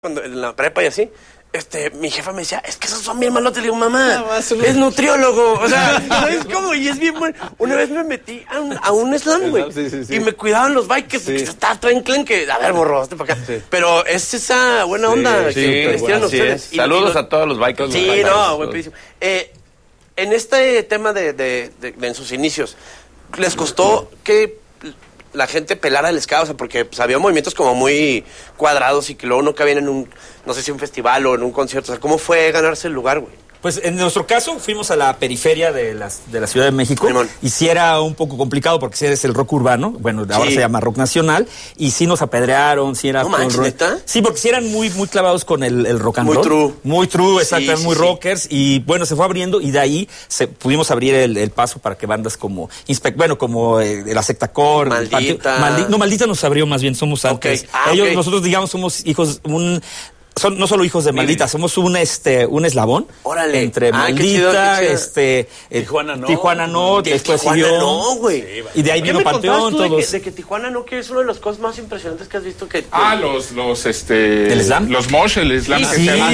Cuando en la prepa y así, mi jefa me decía, es que esos son bien malotes. Le digo, mamá, es nutriólogo. O sea, ¿sabes cómo? Y es bien bueno. Una vez me metí a un slam, güey. Sí. Y me cuidaban los bikers, porque estaba todo enclenque. A ver, morro, hazte para acá. Sí. Pero es esa buena onda que les tiran ustedes. Saludos a todos los bikers. Sí, no, buenísimo. En este tema de en sus inicios, ¿les costó que la gente pelara el ska? O sea, porque pues, había movimientos como muy cuadrados y que luego no cabían en un, no sé si un festival o en un concierto. O sea, ¿cómo fue ganarse el lugar, güey? Pues en nuestro caso fuimos a la periferia de la Ciudad de México. Simón. Y sí era un poco complicado porque sí es el rock urbano. Bueno, ahora se llama rock nacional. Y sí nos apedrearon, sí era... ¿No manches, neta? Sí, porque sí eran muy clavados con el rock and roll. Muy true. Muy true, exacto, muy rockers. Y bueno, se fue abriendo y de ahí pudimos abrir el paso para que bandas como la Secta Core, Maldita. Maldita nos abrió más bien, somos antes. Nosotros digamos somos hijos, no solo hijos de Maldita, somos un eslabón. Órale. Entre Maldita, qué chido. Tijuana no, después Tijuana siguió. no, güey. Y de ahí vino Panteón, todos. De que Tijuana no, que es una de las cosas más impresionantes que has visto que... ¿El slam? Los mosh, el slam.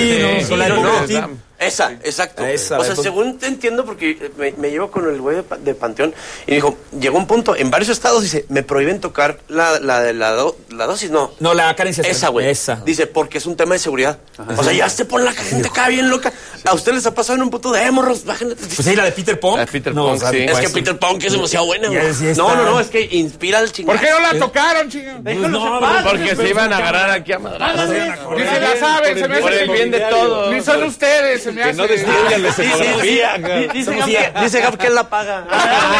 Esa, exacto. O sea, según te entiendo, porque me llevo con el güey de Panteón y me dijo, llegó un punto, en varios estados, dice, me prohíben tocar la dosis, no. No, la carencia. Esa, güey. Dice, porque es un tema de seguridad. Ajá. O sea, ya se pone la gente acá bien loca. ¿A ustedes les ha pasado en un punto de morros? Pues ahí la de Peter Punk. Sí. Es que Peter Punk es demasiado buena, güey. No, es que inspira al chingado. ¿Por qué no la tocaron, chingado? Porque se iban a agarrar aquí a madrazos. Ni se la saben, se me por el bien de todos. Ni son ustedes, se me hace. Que no destruyan la escenografía. Dice Gab que él la paga.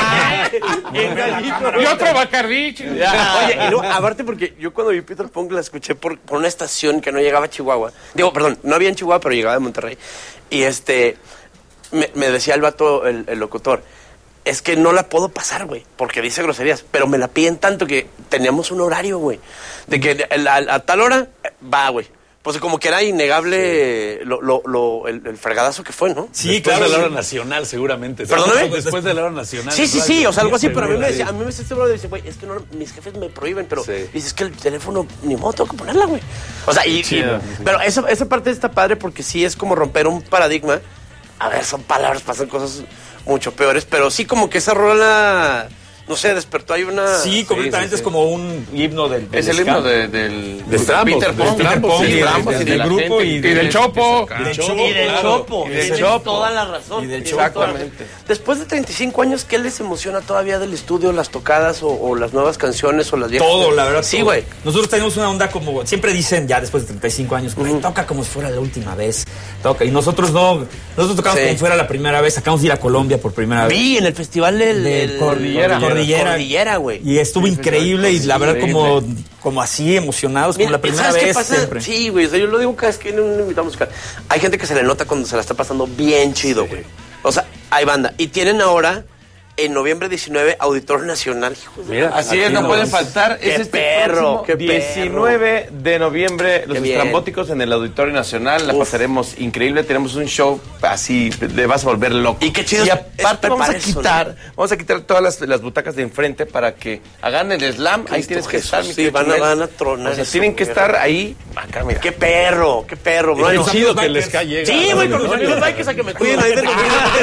Y otro Bacardí. Oye, y luego, aparte porque yo cuando vi Peter Punk la escuché por una estación que no llegaba a Chihuahua. Digo, perdón, no había en Chihuahua, pero llegaba de Monterrey. Y me decía el vato, el locutor, es que no la puedo pasar, güey, porque dice groserías, pero me la piden tanto que teníamos un horario, güey, de que a tal hora va, güey. Pues como que era innegable el fregadazo que fue, ¿no? Sí, claro. Después de la hora nacional, seguramente. ¿Perdóname? Después de la hora nacional. Sí, o sea, algo así, pero a mí me decía, este brother dice, güey, es que no, mis jefes me prohíben, pero dices que el teléfono, ni modo, tengo que ponerla, güey. O sea, pero esa parte está padre porque sí es como romper un paradigma. A ver, son palabras, pasan cosas mucho peores, pero sí como que esa rola... No sé, despertó ahí una... Sí, completamente es como un himno del es el himno del Peter Punk, y del grupo y del Chopo. Y del Chopo. Tienes toda la razón. Y del Chopo. Exactamente. Después de 35 años, ¿qué les emociona todavía del estudio? ¿Las tocadas o las nuevas canciones o las viejas? Todo, la verdad. Sí, güey. Nosotros tenemos una onda como... Siempre dicen ya después de 35 años, toca como si fuera la última vez. Toca. Y nosotros no. Nosotros tocamos como si fuera la primera vez. Acabamos de ir a Colombia por primera vez. Vi en el festival del Cordillera, güey. Y estuvo increíble y la verdad como así emocionados como la primera vez siempre. Sí, güey, o sea, yo lo digo cada vez que viene un invitado musical. Hay gente que se le nota cuando se la está pasando bien chido, güey. O sea, hay banda. Y tienen ahora, en noviembre 19, Auditorio Nacional. Mira, así es, no puede faltar. Qué es perro, qué 19 de noviembre, Los Estrambóticos en el Auditorio Nacional. La pasaremos increíble. Tenemos un show así, le vas a volver loco. Y qué chido. Y aparte vamos a quitar todas las butacas de enfrente para que hagan el slam. Ahí tienes que estar. Sí, van a tronar. O sea, tienen que estar ahí. Acá, mira. Qué perro. Bueno, chido que les cae. Sí, güey, con los amigos bikers a que me cuiden ahí de los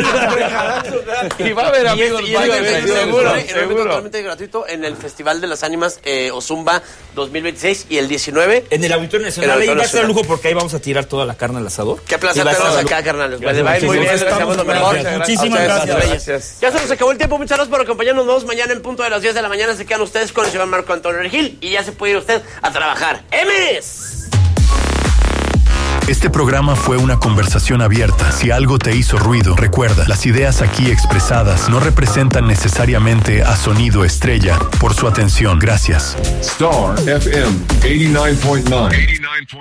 y va a haber amigos seguro. Totalmente gratuito en el Festival de las Ánimas Ozumba 2026 y el 19 en el Auditorio Nacional. Ahí va a ser lujo porque ahí vamos a tirar toda la carne al asador. Qué placer tenerlos acá, carnales. Va a ir muy bien, deseamos lo mejor. Muchísimas gracias. Ya se nos acabó el tiempo, muchas gracias por acompañarnos. Nos vemos mañana en punto de las 10 de la mañana. Se quedan ustedes con el señor Marco Antonio Regil y ya se puede ir usted a trabajar. ¡Emes! Este programa fue una conversación abierta. Si algo te hizo ruido, recuerda, las ideas aquí expresadas no representan necesariamente a Sonido Estrella. Por su atención, gracias. Star FM 89.9.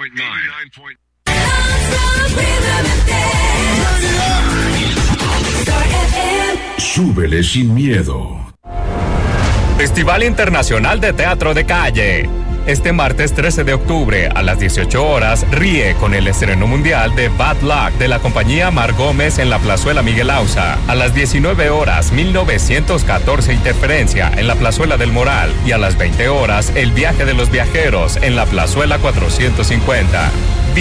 Súbele sin miedo. Festival Internacional de Teatro de Calle. Este martes 13 de octubre a las 18 horas ríe con el estreno mundial de Bad Luck de la compañía Mar Gómez en la Plazuela Miguel Auza. A las 19 horas 1914 Interferencia en la Plazuela del Moral y a las 20 horas El Viaje de los Viajeros en la Plazuela 450.